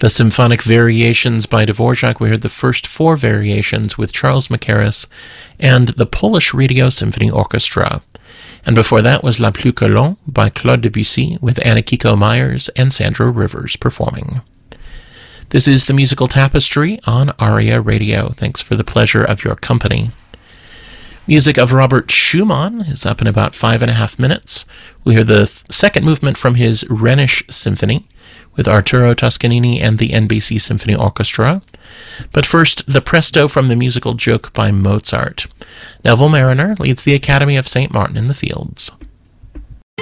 The Symphonic Variations by Dvorak. We heard the first four variations with Charles Mackerras and the Polish Radio Symphony Orchestra. And before that was La Plus que L'On by Claude Debussy with Anna Kiko Myers and Sandra Rivers performing. This is the Musical Tapestry on ARIA Radio. Thanks for the pleasure of your company. Music of Robert Schumann is up in about 5.5 minutes. We'll hear the second movement from his Rhenish Symphony with Arturo Toscanini and the NBC Symphony Orchestra. But first, the Presto from the musical Joke by Mozart. Neville Mariner leads the Academy of St. Martin in the Fields.